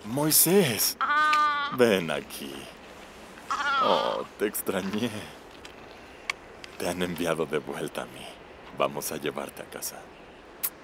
Moisés, ven aquí. Oh, te extrañé. Te han enviado de vuelta a mí. Vamos a llevarte a casa.